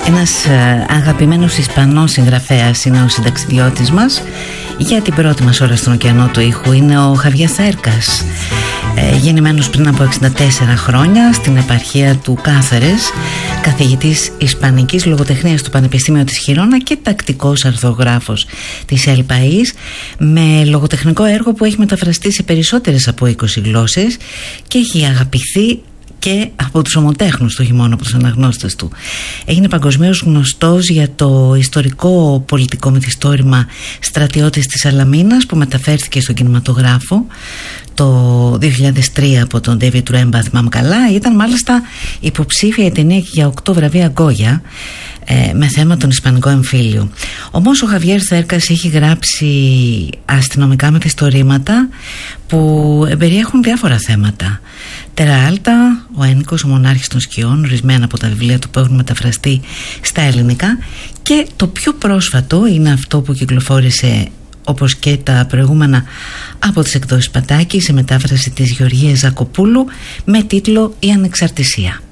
Ένας αγαπημένος Ισπανός συγγραφέας είναι ο συνταξιδιώτης μας για την πρώτη μας ώρα στον ωκεανό του ήχου. Είναι ο Χαβιέρ Θέρκας, γεννημένος πριν από 64 χρόνια στην επαρχία του Κάθερες, καθηγητής Ισπανικής λογοτεχνίας του Πανεπιστήμιου της Χιρόνα και τακτικός αρθρογράφος της El País, με λογοτεχνικό έργο που έχει μεταφραστεί σε περισσότερες από 20 γλώσσες και έχει αγαπηθεί και από τους ομοτέχνους, το όχι μόνο από τους αναγνώστες του. Έγινε παγκοσμίως γνωστός για το ιστορικό πολιτικό μυθιστόρημα «Στρατιώτης της Αλαμίνας» που μεταφέρθηκε στον κινηματογράφο το 2003 από τον David Trumba, θυμάμαι καλά. Ήταν μάλιστα υποψήφια η ταινία και για 8 βραβεία Γκόγια με θέμα τον Ισπανικό εμφύλιο. Όμως ο Χαβιέρ Θέρκας έχει γράψει αστυνομικά μυθιστορήματα που περιέχουν διάφορα θέματα. Τεράλτα, ο Ένικος, ο Μονάρχης των Σκιών, ορισμένα από τα βιβλία του που έχουν μεταφραστεί στα ελληνικά, και το πιο πρόσφατο είναι αυτό που κυκλοφόρησε όπως και τα προηγούμενα από τις εκδόσεις Πατάκη σε μετάφραση της Γεωργίας Ζακοπούλου με τίτλο «Η Ανεξαρτησία».